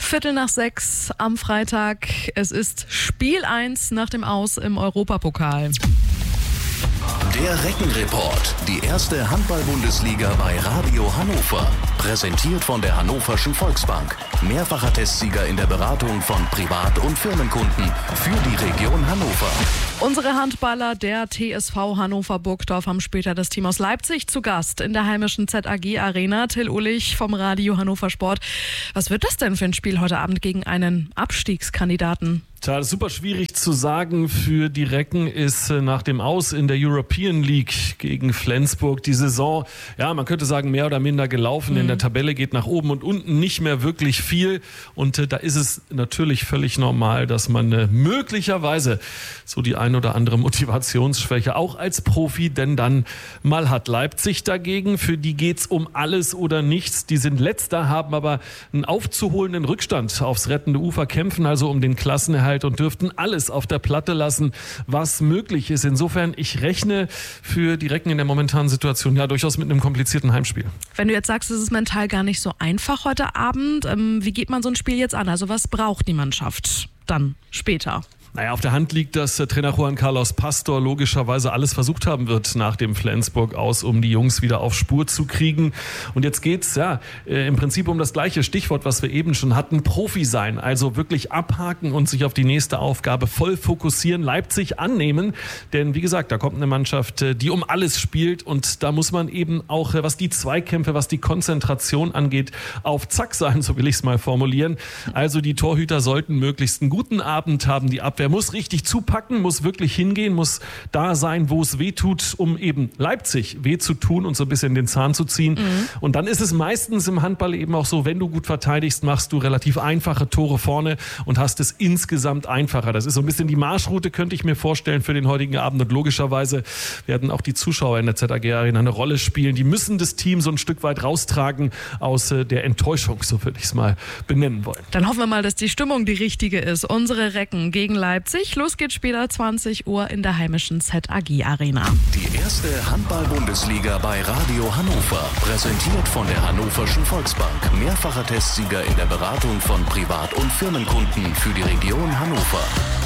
5:45 am Freitag. Es ist Spiel 1 nach dem Aus im Europapokal. Der Reckenreport, die erste Handball-Bundesliga bei Radio Hannover. Präsentiert von der Hannoverschen Volksbank. Mehrfacher Testsieger in der Beratung von Privat- und Firmenkunden für die Region Hannover. Unsere Handballer der TSV Hannover Burgdorf haben später das Team aus Leipzig zu Gast in der heimischen ZAG Arena. Till Ullich vom Radio Hannover Sport. Was wird das denn für ein Spiel heute Abend gegen einen Abstiegskandidaten? Tja, das ist super schwierig zu sagen. Für die Recken ist nach dem Aus in der European League gegen Flensburg die Saison, ja, man könnte sagen, mehr oder minder gelaufen. In der Tabelle geht nach oben und unten nicht mehr wirklich viel. Und da ist es natürlich völlig normal, dass man möglicherweise so die ein oder andere Motivationsschwäche auch als Profi denn dann mal hat. Leipzig dagegen, für die geht's um alles oder nichts. Die sind Letzter, haben aber einen aufzuholenden Rückstand aufs rettende Ufer, kämpfen also um den Klassenerhalt und dürften alles auf der Platte lassen, was möglich ist. Insofern, ich rechne für die Recken in der momentanen Situation ja durchaus mit einem komplizierten Heimspiel. Wenn du jetzt sagst, es ist mental gar nicht so einfach heute Abend, wie geht man so ein Spiel jetzt an? Also was braucht die Mannschaft dann später? Naja, auf der Hand liegt, dass Trainer Juan Carlos Pastor logischerweise alles versucht haben wird nach dem Flensburg aus, um die Jungs wieder auf Spur zu kriegen. Und jetzt geht's im Prinzip um das gleiche Stichwort, was wir eben schon hatten, Profi sein. Also wirklich abhaken und sich auf die nächste Aufgabe voll fokussieren, Leipzig annehmen. Denn wie gesagt, da kommt eine Mannschaft, die um alles spielt. Und da muss man eben auch, was die Zweikämpfe, was die Konzentration angeht, auf Zack sein, so will ich es mal formulieren. Also die Torhüter sollten möglichst einen guten Abend haben, die Abwehr muss richtig zupacken, muss wirklich hingehen, muss da sein, wo es weh tut, um eben Leipzig weh zu tun und so ein bisschen den Zahn zu ziehen. Und dann ist es meistens im Handball eben auch so, wenn du gut verteidigst, machst du relativ einfache Tore vorne und hast es insgesamt einfacher. Das ist so ein bisschen die Marschroute, könnte ich mir vorstellen, für den heutigen Abend. Und logischerweise werden auch die Zuschauer in der ZAG Arena eine Rolle spielen. Die müssen das Team so ein Stück weit raustragen aus der Enttäuschung, so würde ich es mal benennen wollen. Dann hoffen wir mal, dass die Stimmung die richtige ist. Unsere Recken gegen Leipzig. Los geht's später 20 Uhr in der heimischen ZAG Arena. Die erste Handball-Bundesliga bei Radio Hannover. Präsentiert von der Hannoverschen Volksbank. Mehrfacher Testsieger in der Beratung von Privat- und Firmenkunden für die Region Hannover.